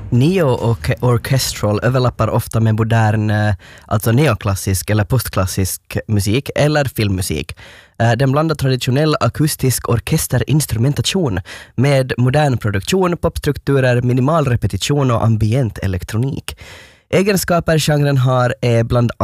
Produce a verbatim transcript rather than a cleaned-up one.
Neo och orchestral överlappar ofta med modern, alltså neoklassisk eller postklassisk musik eller filmmusik. Den blandar traditionell akustisk orkesterinstrumentation med modern produktion, popstrukturer, minimal repetition och ambient elektronik. Egenskaper genren har är bland